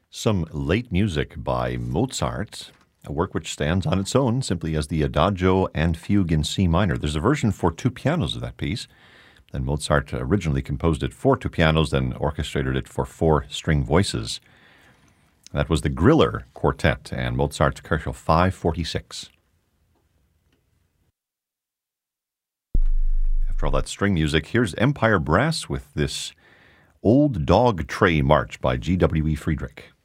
Some late music by Mozart, a work which stands on its own simply as the Adagio and Fugue in C minor. There's a version for two pianos of that piece. Then Mozart originally composed it for two pianos, then orchestrated it for four string voices. That was the Griller Quartet and Mozart's Köchel 546. After all that string music, here's Empire Brass with this Old Dog Tray March by G.W.E. Friedrich.